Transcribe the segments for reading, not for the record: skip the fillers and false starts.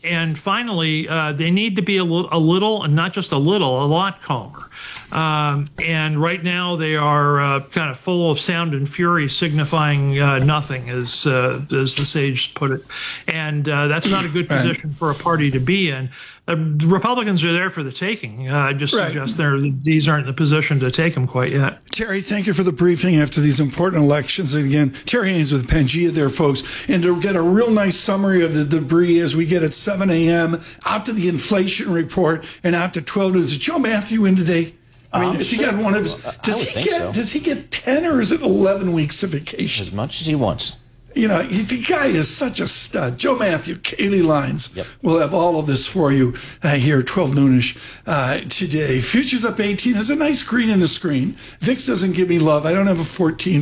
And finally, they need to be a little, and not just a little, a lot calmer. And right now they are kind of full of sound and fury, signifying nothing, as the sage put it. And that's not a good position for a party to be in. The Republicans are there for the taking. I just suggest these aren't in the position to take them quite yet. Terry, thank you for the briefing after these important elections. And again, Terry Haynes with Pangea there, folks. And to get a real nice summary of the debris as we get at 7 a.m. out to the inflation report and out to 12 noon. Is Joe Matthew in today? I mean, has he got one of his? Does he get 10 or is it 11 weeks of vacation? As much as he wants. You know, the guy is such a stud. Joe Matthew, Kaylee Lines. We'll have all of this for you here, 12 noonish today. Futures up 18. There's a nice green in the screen. VIX doesn't give me love. I don't have a 14,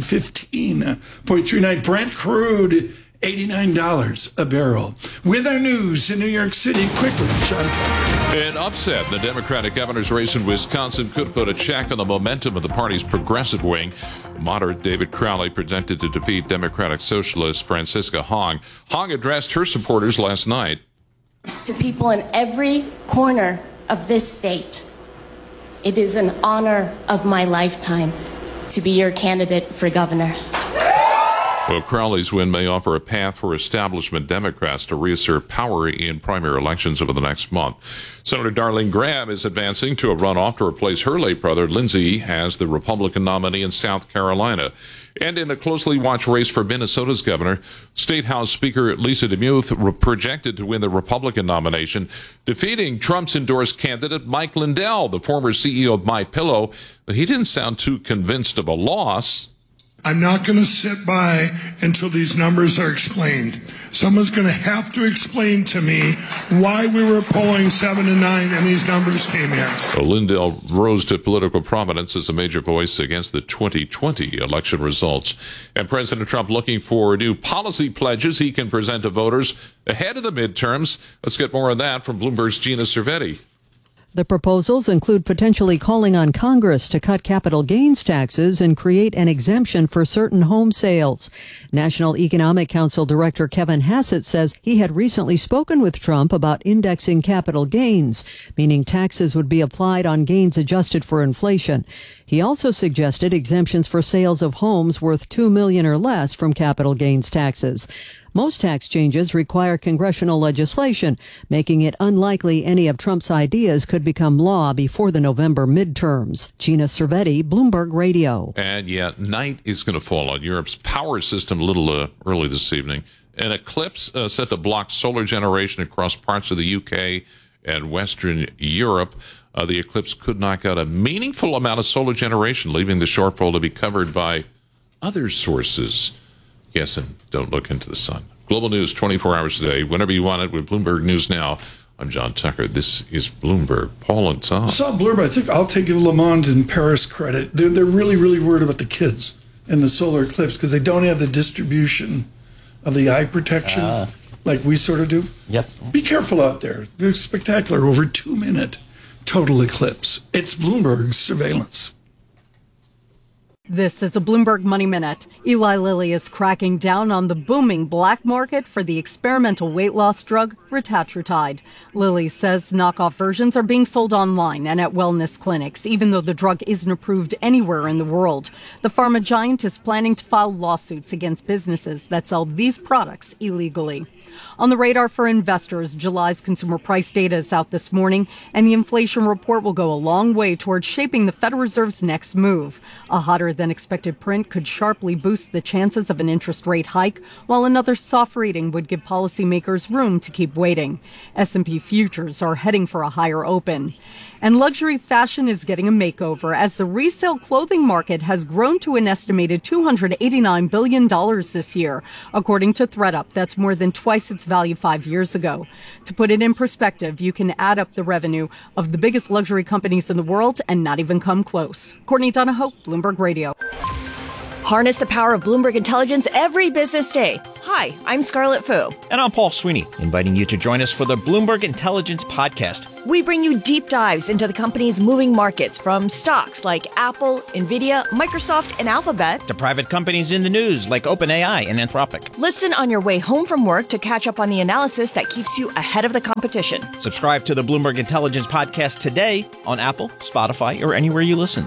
15.39. Brent crude, $89 a barrel. With our news in New York City, quickly, John Tucker. An upset in the Democratic governor's race in Wisconsin could put a check on the momentum of the party's progressive wing. Moderate David Crowley projected to defeat Democratic Socialist Francisca Hong. Hong addressed her supporters last night. To people in every corner of this state, it is an honor of my lifetime to be your candidate for governor. Well, Crowley's win may offer a path for establishment Democrats to reassert power in primary elections over the next month. Senator Darlene Graham is advancing to a runoff to replace her late brother, Lindsey, as the Republican nominee in South Carolina. And in a closely watched race for Minnesota's governor, State House Speaker Lisa DeMuth projected to win the Republican nomination, defeating Trump's endorsed candidate Mike Lindell, the former CEO of MyPillow. But he didn't sound too convinced of a loss. I'm not going to sit by until these numbers are explained. Someone's going to have to explain to me why we were polling 7 to 9 and these numbers came in. Well, Lindell rose to political prominence as a major voice against the 2020 election results. And President Trump looking for new policy pledges he can present to voters ahead of the midterms. Let's get more on that from Bloomberg's Gina Cervetti. The proposals include potentially calling on Congress to cut capital gains taxes and create an exemption for certain home sales. National Economic Council Director Kevin Hassett says he had recently spoken with Trump about indexing capital gains, meaning taxes would be applied on gains adjusted for inflation. He also suggested exemptions for sales of homes worth $2 million or less from capital gains taxes. Most tax changes require congressional legislation, making it unlikely any of Trump's ideas could become law before the November midterms. Gina Cervetti, Bloomberg Radio. And yet, night is going to fall on Europe's power system a little early this evening. An eclipse set to block solar generation across parts of the UK and Western Europe. The eclipse could knock out a meaningful amount of solar generation, leaving the shortfall to be covered by other sources. Yes, and don't look into the sun. Global news 24 hours a day, whenever you want it, with Bloomberg News Now. I'm John Tucker. This is Bloomberg. Paul and Tom. I saw Bloomberg. I think I'll take Le Monde and Paris credit. They're really, really worried about the kids and the solar eclipse because they don't have the distribution of the eye protection like we sort of do. Yep. Be careful out there. They're spectacular. Over 2-minute total eclipse. It's Bloomberg's surveillance. This is a Bloomberg Money Minute. Eli Lilly is cracking down on the booming black market for the experimental weight loss drug retatrutide. Lilly says knockoff versions are being sold online and at wellness clinics, even though the drug isn't approved anywhere in the world. The pharma giant is planning to file lawsuits against businesses that sell these products illegally. On the radar for investors, July's consumer price data is out this morning, and the inflation report will go a long way towards shaping the Federal Reserve's next move. A hotter-than-expected print could sharply boost the chances of an interest rate hike, while another soft reading would give policymakers room to keep waiting. S&P futures are heading for a higher open. And luxury fashion is getting a makeover as the resale clothing market has grown to an estimated $289 billion this year. According to ThredUp, that's more than twice its value 5 years ago. To put it in perspective, you can add up the revenue of the biggest luxury companies in the world and not even come close. Courtney Donahoe, Bloomberg Radio. Harness the power of Bloomberg Intelligence every business day. Hi, I'm Scarlett Fu. And I'm Paul Sweeney, inviting you to join us for the Bloomberg Intelligence Podcast. We bring you deep dives into the company's moving markets, from stocks like Apple, Nvidia, Microsoft, and Alphabet, To private companies in the news like OpenAI and Anthropic. Listen on your way home from work to catch up on the analysis that keeps you ahead of the competition. Subscribe to the Bloomberg Intelligence Podcast today on Apple, Spotify, or anywhere you listen.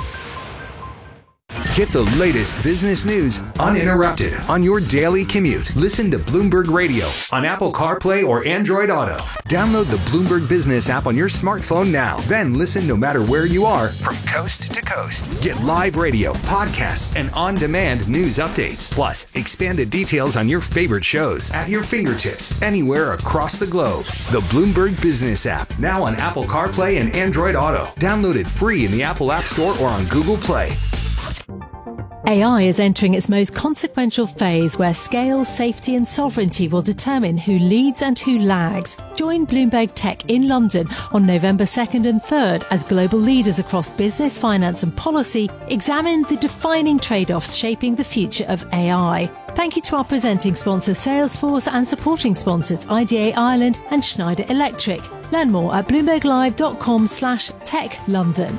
Get the latest business news uninterrupted on your daily commute. Listen to Bloomberg Radio on Apple CarPlay or Android Auto. Download the Bloomberg Business app on your smartphone now. Then listen no matter where you are from coast to coast. Get live radio, podcasts, and on-demand news updates. Plus, expanded details on your favorite shows at your fingertips anywhere across the globe. The Bloomberg Business app, now on Apple CarPlay and Android Auto. Download it free in the Apple App Store or on Google Play. AI is entering its most consequential phase, where scale, safety and sovereignty will determine who leads and who lags. Join Bloomberg Tech in London on November 2nd and 3rd as global leaders across business, finance and policy examine the defining trade-offs shaping the future of AI. Thank you to our presenting sponsors Salesforce and supporting sponsors IDA Ireland and Schneider Electric. Learn more at bloomberglive.com/techlondon.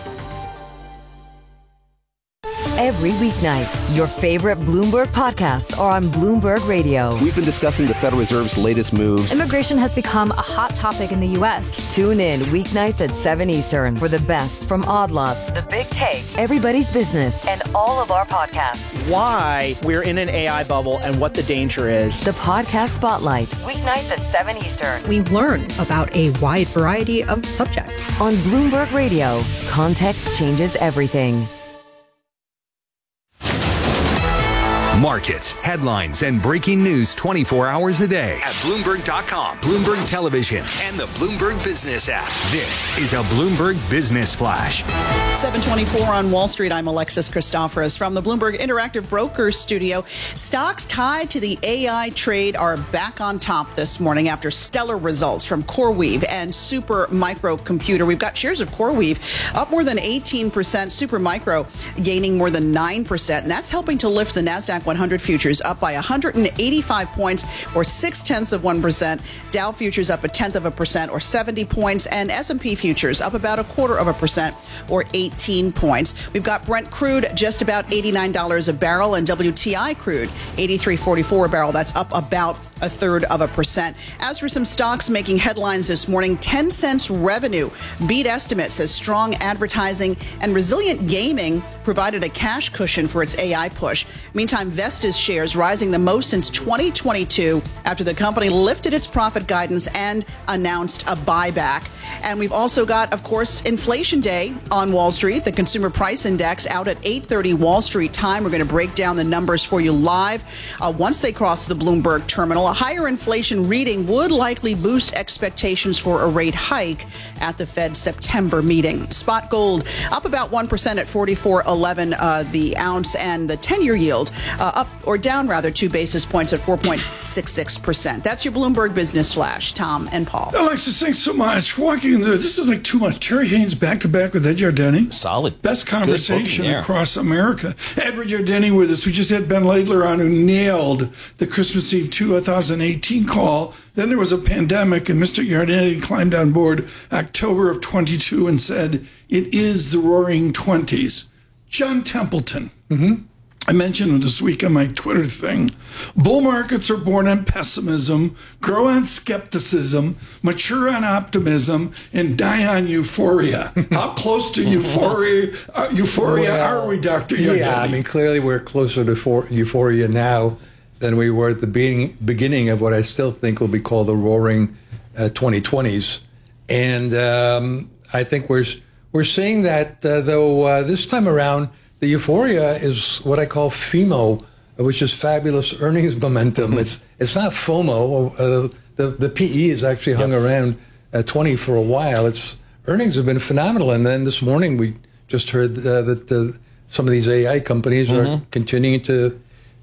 Every weeknight, your favorite Bloomberg podcasts are on Bloomberg Radio. We've been discussing the Federal Reserve's latest moves. Immigration has become a hot topic in the U.S. Tune in weeknights at 7 Eastern for the best from Odd Lots, The Big Take, Everybody's Business, and all of our podcasts. Why we're in an AI bubble and what the danger is. The Podcast Spotlight, weeknights at 7 Eastern. We learn about a wide variety of subjects. On Bloomberg Radio, context changes everything. Markets, headlines, and breaking news 24 hours a day at Bloomberg.com, Bloomberg Television, and the Bloomberg Business app. This is a Bloomberg Business Flash. 7:24 on Wall Street. I'm Alexis Christoforous from the Bloomberg Interactive Brokers studio. Stocks tied to the AI trade are back on top this morning after stellar results from CoreWeave and Super Micro Computer. We've got shares of CoreWeave up more than 18%, Super Micro gaining more than 9%, and that's helping to lift the NASDAQ 100 futures up by 185 points or 0.6%. Dow futures up 0.1% or 70 points, and S&P futures up about 0.25% or 18 points. We've got Brent crude just about $89 a barrel, and WTI crude 83.44 a barrel. That's up about 0.33%. As for some stocks making headlines this morning, Tencent's revenue beat estimates as strong advertising and resilient gaming provided a cash cushion for its AI push. Meantime, Vesta's shares rising the most since 2022 after the company lifted its profit guidance and announced a buyback. And we've also got, of course, Inflation Day on Wall Street. The Consumer Price Index out at 8:30 Wall Street time. We're going to break down the numbers for you live. Once they cross the Bloomberg terminal, a higher inflation reading would likely boost expectations for a rate hike at the Fed's September meeting. Spot gold up about 1% at 44.11 the ounce, and the 10-year yield up or down rather 2 basis points at 4.66%. That's your Bloomberg Business Flash. Tom and Paul. Alexis, thanks so much. Walking in there, this is like too much. Terry Haynes back-to-back with Ed Yardeni. Solid. Best conversation booking, yeah, across America. Edward Yardeni with us. We just had Ben Laidler on, who nailed the Christmas Eve 2018 call. Then there was a pandemic, and Mr. Yardeni climbed on board October of 22 and said, it is the roaring 20s. John Templeton. I mentioned this week on my Twitter thing, bull markets are born on pessimism, grow on skepticism, mature on optimism, and die on euphoria. How close to euphoria are we, Dr. Yardeni? Yeah, I mean, clearly we're closer to euphoria now than we were at the beginning of what I still think will be called the roaring 2020s. And I think we're seeing that, though this time around, the euphoria is what I call FEMO, which is fabulous earnings momentum. It's not FOMO. The PE has actually hung around 20 for a while. Its earnings have been phenomenal. And then this morning we just heard that some of these AI companies are continuing to,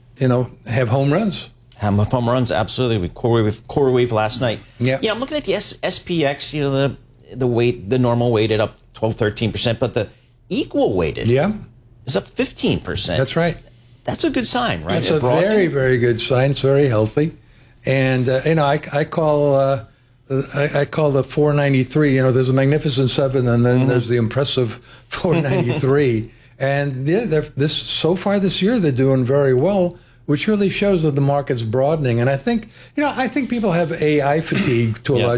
have home runs. Have home runs, absolutely. With CoreWeave last night. Yeah, I'm looking at the SPX. The normal weighted up 12-13%, but the equal weighted. Yeah. Is up 15%. That's right. That's a good sign, right? It's a very, very good sign. It's very healthy. And, I call the 493, there's a magnificent 7 and then there's the impressive 493. And so far this year, they're doing very well, which really shows that the market's broadening. And I think people have AI fatigue to a large